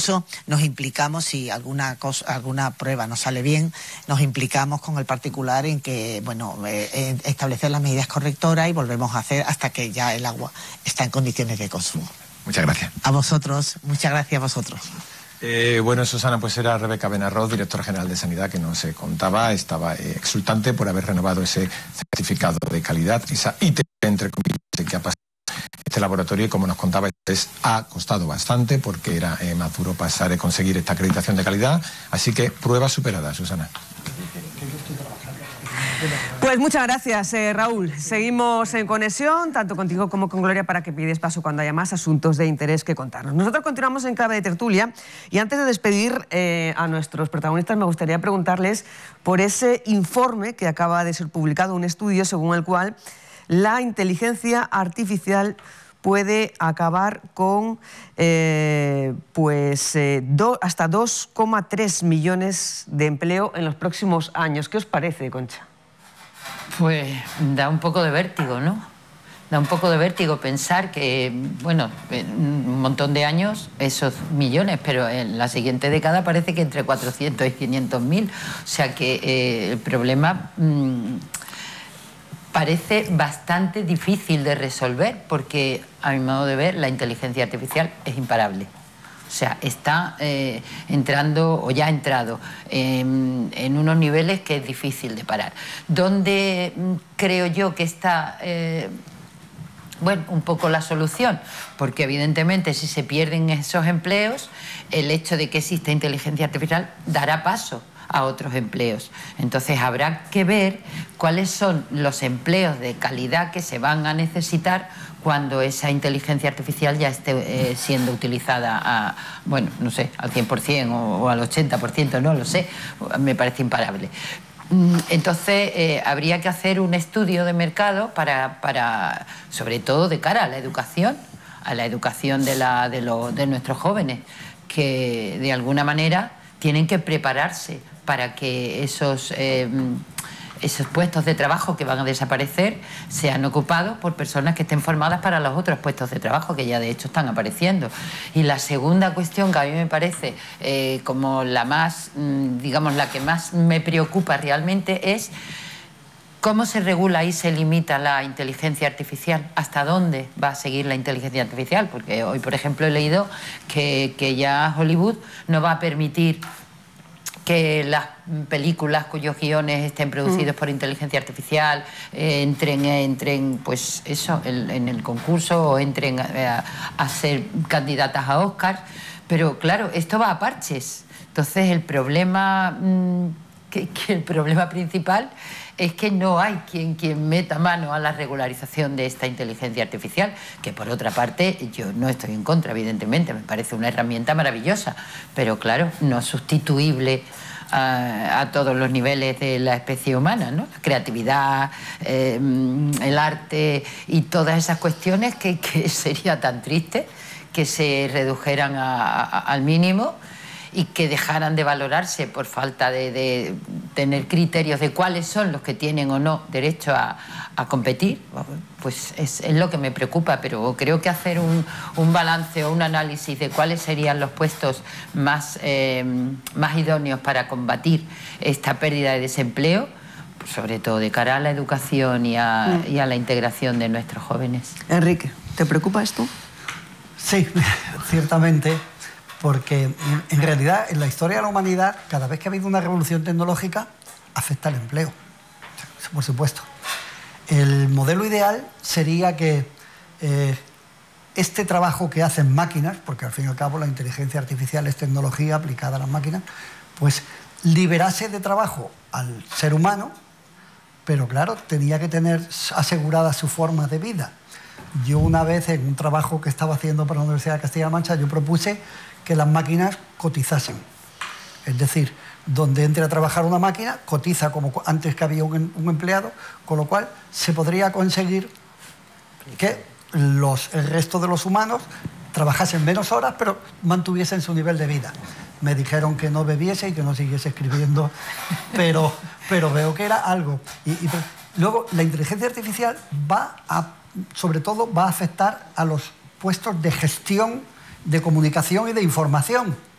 incluso nos implicamos, si alguna prueba no sale bien, nos implicamos con el particular en que, bueno, establecer las medidas correctoras y volvemos a hacer hasta que ya el agua está en condiciones de consumo. Muchas gracias. A vosotros, muchas gracias a vosotros. Bueno, Susana, pues era Rebeca Benarroz, directora general de Sanidad, que nos contaba, estaba exultante por haber renovado ese certificado de calidad, esa IT, entre comillas, que ha pasado este laboratorio, y como nos contaba, ha costado bastante porque era más duro pasar y conseguir esta acreditación de calidad, así que prueba superada, Susana. Pues muchas gracias, Raúl. Seguimos en conexión, tanto contigo como con Gloria, para que pides paso cuando haya más asuntos de interés que contarnos. Nosotros continuamos en clave de tertulia y antes de despedir a nuestros protagonistas me gustaría preguntarles por ese informe que acaba de ser publicado, un estudio según el cual la inteligencia artificial puede acabar con hasta 2,3 millones de empleo en los próximos años. ¿Qué os parece, Concha? Pues da un poco de vértigo, ¿no? Da un poco de vértigo pensar que, bueno, en un montón de años, esos millones, pero en la siguiente década parece que entre 400 y 500.000. O sea que el problema parece bastante difícil de resolver porque, a mi modo de ver, la inteligencia artificial es imparable. O sea, está entrando, o ya ha entrado, en unos niveles que es difícil de parar. Donde creo yo que está, bueno, un poco la solución, porque evidentemente si se pierden esos empleos, el hecho de que exista inteligencia artificial dará paso a otros empleos. Entonces habrá que ver cuáles son los empleos de calidad que se van a necesitar cuando esa inteligencia artificial ya esté siendo utilizada bueno, no sé, al 100% o al 80%, no lo sé, me parece imparable. Entonces habría que hacer un estudio de mercado para sobre todo de cara a la educación de nuestros jóvenes, que de alguna manera tienen que prepararse para que esos puestos de trabajo que van a desaparecer sean ocupados por personas que estén formadas para los otros puestos de trabajo que ya de hecho están apareciendo. Y la segunda cuestión que a mí me parece como la más, digamos, la que más me preocupa realmente es cómo se regula y se limita la inteligencia artificial. ¿Hasta dónde va a seguir la inteligencia artificial? Porque hoy, por ejemplo, he leído que ya Hollywood no va a permitir que las películas cuyos guiones estén producidos por inteligencia artificial entren pues eso, en el concurso o entren a ser candidatas a Oscar. Pero claro, esto va a parches. Entonces el problema, el problema principal es que no hay quien meta mano a la regularización de esta inteligencia artificial, que por otra parte yo no estoy en contra, evidentemente, me parece una herramienta maravillosa, pero claro, no sustituible a todos los niveles de la especie humana, ¿no? La creatividad, el arte y todas esas cuestiones que sería tan triste que se redujeran al mínimo y que dejaran de valorarse por falta de tener criterios de cuáles son los que tienen o no derecho a competir. Pues es lo que me preocupa, pero creo que hacer un balance o un análisis de cuáles serían los puestos más idóneos para combatir esta pérdida de desempleo, pues sobre todo de cara a la educación y a la integración de nuestros jóvenes. Enrique, ¿te preocupa esto? Sí, ciertamente. Porque en realidad en la historia de la humanidad, cada vez que ha habido una revolución tecnológica, afecta al empleo, por supuesto. El modelo ideal sería que este trabajo que hacen máquinas, porque al fin y al cabo la inteligencia artificial es tecnología aplicada a las máquinas, pues liberase de trabajo al ser humano, pero claro, tenía que tener asegurada su forma de vida. Yo una vez en un trabajo que estaba haciendo para la Universidad de Castilla-La Mancha, yo propuse que las máquinas cotizasen. Es decir, donde entre a trabajar una máquina, cotiza como antes que había un empleado, con lo cual se podría conseguir que el resto de los humanos trabajasen menos horas, pero mantuviesen su nivel de vida. Me dijeron que no bebiese y que no siguiese escribiendo, pero veo que era algo. Luego, la inteligencia artificial sobre todo va a afectar a los puestos de gestión de comunicación y de información.